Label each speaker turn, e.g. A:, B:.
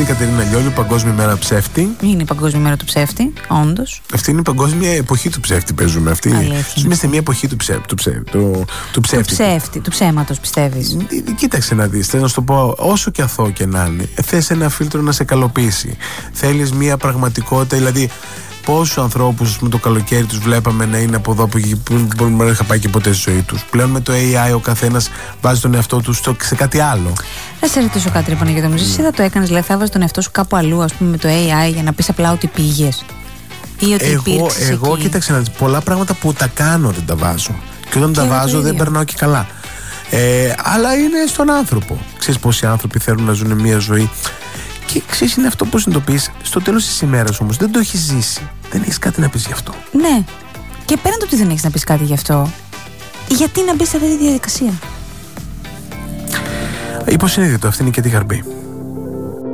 A: είναι η Κατερίνα Λιόλιου, Παγκόσμια Μέρα Ψεύτη.
B: Είναι η Παγκόσμια Μέρα του Ψεύτη, όντως.
A: Αυτή είναι η Παγκόσμια Εποχή του Ψεύτη, παίζουμε αυτή. Είμαστε μια εποχή του ψεύτη.
B: Του ψέματος, πιστεύεις?
A: Κοίταξε να δεις, θέλω να σου το πω, όσο και αθώο και να είναι, θες ένα φίλτρο να σε καλοποιήσει. Θέλεις μια πραγματικότητα, δηλαδή. Πόσους ανθρώπους με το καλοκαίρι τους βλέπαμε να είναι από εδώ που δεν είχα πάει και ποτέ στη ζωή τους. Πλέον με το AI ο καθένας βάζει τον εαυτό του σε κάτι άλλο.
B: Θα σε ρωτήσω κάτι, ρε Παναγιώτη μου. Εσύ θα το έκανες, δηλαδή θα βάζεις τον εαυτό σου κάπου αλλού, ας πούμε, με το AI για να πεις απλά ότι πήγες? Ή ότι
A: εγώ κοίταξε να δεις, πολλά πράγματα που τα κάνω δεν τα βάζω. Και όταν τα βάζω δεν περνάω και καλά. Αλλά είναι στον άνθρωπο. Ξέρεις πόσοι άνθρωποι θέλουν να ζουν μια ζωή. Και ξέρεις, είναι αυτό που συνειδητοποιείς. Στο τέλος της ημέρας όμως δεν το έχεις ζήσει. Δεν έχεις κάτι να πεις γι' αυτό.
B: Ναι. Και πέραν το ότι δεν έχεις να πεις κάτι γι' αυτό, γιατί να μπεις σε αυτή τη διαδικασία?
A: Υποσυνείδητο, αυτή είναι και τη χαρμπή.